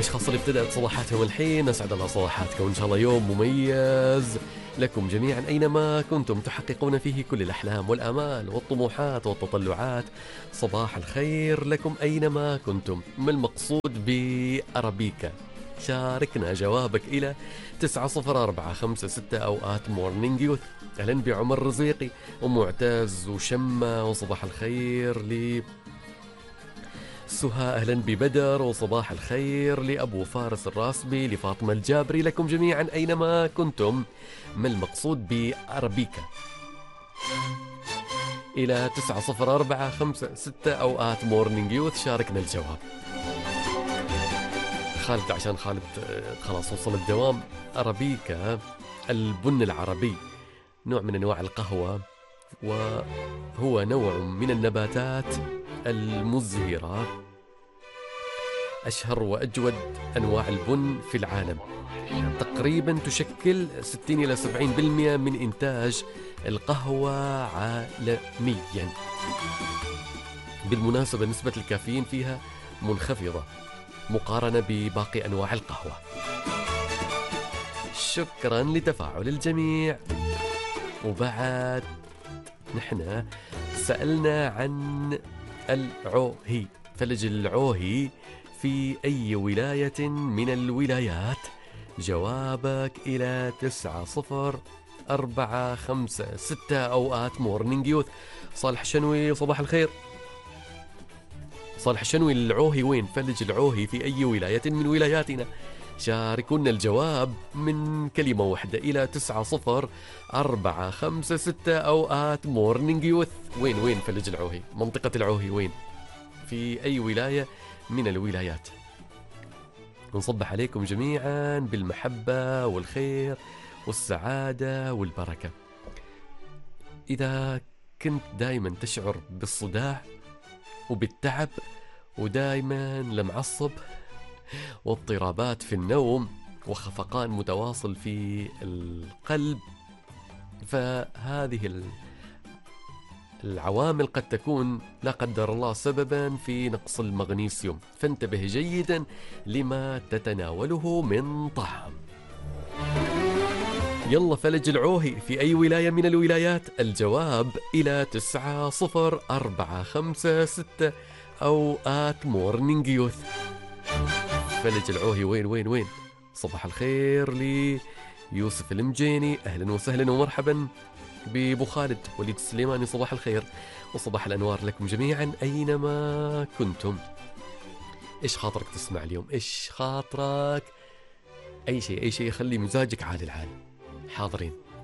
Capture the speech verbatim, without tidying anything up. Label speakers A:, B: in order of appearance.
A: الأشخاص اللي ابتدأت صباحاتهم الحين، أسعد الله صباحاتكم، إن شاء الله يوم مميز لكم جميعا أينما كنتم تحققون فيه كل الأحلام والآمال والطموحات والتطلعات. صباح الخير لكم أينما كنتم. ما المقصود بأرابيكا؟ شاركنا جوابك إلى تسعة صفر أربعة خمسة ستة أوقات مورنينج يوث. أهلا بعمر رزيقي ومعتز وشمة، وصباح الخير ل سهى، أهلا ببدر، وصباح الخير لأبو فارس الراسبي، لفاطمة الجابري، لكم جميعا أينما كنتم. ما المقصود بأرابيكا؟ إلى تسعة صفر أربعة خمسة ستة أوقات مورنينج يوث، شاركنا الجواب. خالد، عشان خالد خلاص وصل الدوام. أرابيكا البن العربي، نوع من أنواع القهوة، وهو نوع من النباتات المزهرة، أشهر وأجود أنواع البن في العالم. تقريبا تشكل ستين إلى سبعين بالمئة من إنتاج القهوة عالميا. بالمناسبة نسبة الكافيين فيها منخفضة مقارنة بباقي أنواع القهوة. شكرا لتفاعل الجميع. وبعد نحن سألنا عن العوهي، فلج العوهي في أي ولاية من الولايات؟ جوابك إلى تسعة صفر أربعة خمسة ستة أوقات مورنينج يوث. صالح شنوي، صباح الخير. صالح شنوي، العوهي وين؟ فلج العوهي في أي ولاية من ولاياتنا؟ شاركونا الجواب من كلمة واحدة إلى تسعة صفر أربعة خمسة ستة أوقات مورنينج يوث. وين وين فلج العوهي؟ منطقة العوهي وين؟ في أي ولاية من الولايات؟ نصبح عليكم جميعا بالمحبة والخير والسعادة والبركة. إذا كنت دايما تشعر بالصداع وبالتعب ودايما لمعصب واضطرابات في النوم وخفقان متواصل في القلب، فهذه العوامل قد تكون لا قدر الله سببا في نقص المغنيسيوم، فانتبه جيدا لما تتناوله من طعام. يلا، فلج العوهي في أي ولاية من الولايات؟ الجواب إلى تسعة صفر أربعة خمسة ستة أوقات مورنينج يوث. فلج العوهي وين وين وين؟ صباح الخير لي يوسف المجيني، أهلا وسهلا ومرحبا بأبو خالد. وليد السليماني، صباح الخير وصباح الأنوار لكم جميعا أينما كنتم. إيش خاطرك تسمع اليوم؟ إيش خاطرك؟ أي شيء أي شيء يخلي مزاجك عال العال. حاضرين